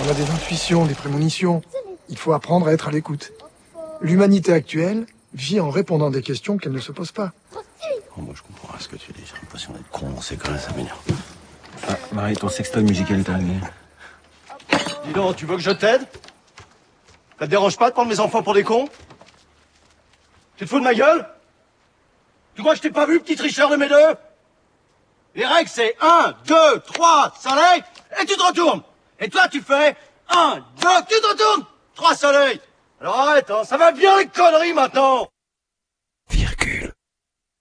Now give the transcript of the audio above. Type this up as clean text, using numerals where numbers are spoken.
On a des intuitions, des prémonitions. Il faut apprendre à être à l'écoute. L'humanité actuelle vit en répondant à des questions qu'elle ne se pose pas. Oh, moi, je comprends rien ce que tu dis. J'ai l'impression d'être con, c'est quand même ça m'énerve. Ah, Marie, ton sextoy musical est arrivé. Dis donc, tu veux que je t'aide? Ça te dérange pas de prendre mes enfants pour des cons? Tu te fous de ma gueule? Tu crois que je t'ai pas vu, petit tricheur de mes deux? Les règles, c'est 1, 2, 3, soleil, et tu te retournes. Et toi, tu fais 1, 2, tu te retournes, 3 soleils. Alors arrête, hein, ça va bien les conneries maintenant.